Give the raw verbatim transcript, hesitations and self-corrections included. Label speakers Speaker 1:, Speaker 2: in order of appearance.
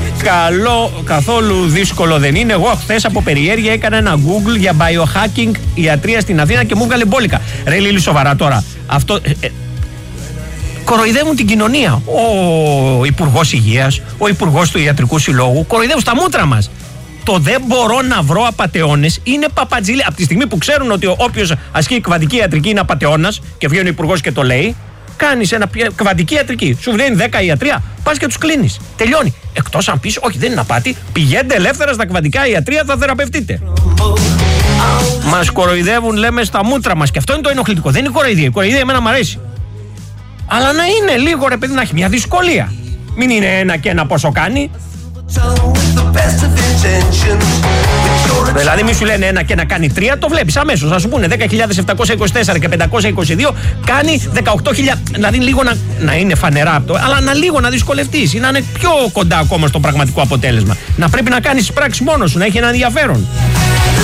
Speaker 1: Καλό, καθόλου δύσκολο δεν είναι. Εγώ χθες από περιέργεια έκανα ένα Google για biohacking ιατρία στην Αθήνα και μου έβγαλε μπόλικα. Ρε Λίλη, σοβαρά τώρα. Αυτό. Ε, ε, κοροϊδεύουν την κοινωνία. Ο Υπουργός Υγείας, ο Υπουργός του Ιατρικού Συλλόγου, κοροϊδεύουν στα μούτρα μας. Το δεν μπορώ να βρω απατεώνες είναι παπατζήλι. Από τη στιγμή που ξέρουν ότι όποιος ασκεί κβαντική ιατρική είναι απατεώνας και βγαίνει ο Υπουργός και το λέει, κάνεις ένα κβαντική ιατρική. Σου βγαίνει δέκα ιατρία, πας και τους κλείνεις. Τελειώνει. Εκτός αν πεις, όχι, δεν είναι απάτη, πηγαίνετε ελεύθερα στα κβαντικά ιατρία, θα θεραπευτείτε. Μας κοροϊδεύουν, λέμε, στα μούτρα μας. Και αυτό είναι το ενοχλητικό. Δεν είναι κοροϊδία. Η κοροϊδία εμένα μου αρέσει. Αλλά να είναι λίγο, ρε παιδί, να έχει μια δυσκολία. Μην είναι ένα και ένα πόσο κάνει. Δηλαδή, μη σου λένε ένα και να κάνει τρία, το βλέπεις αμέσως. Θα σου πούνε δέκα χιλιάδες επτακόσια είκοσι τέσσερα και πεντακόσια είκοσι δύο κάνει δεκαοκτώ χιλιάδες. Δηλαδή, λίγο να, να είναι φανερά αυτό, αλλά να λίγο να δυσκολευτείς ή να είναι πιο κοντά ακόμα στο πραγματικό αποτέλεσμα. Να πρέπει να κάνεις τις πράξεις μόνος σου, να έχει ένα ενδιαφέρον.